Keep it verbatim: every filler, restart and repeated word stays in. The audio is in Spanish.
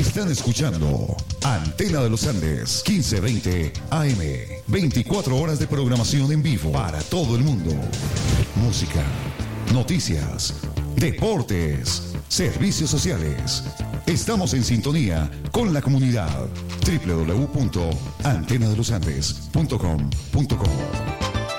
Están escuchando Antena de los Andes, quince veinte A M. veinticuatro horas de programación en vivo para todo el mundo. Música, noticias, deportes, servicios sociales. Estamos en sintonía con la comunidad. doble u doble u doble u punto antena de los andes punto com punto co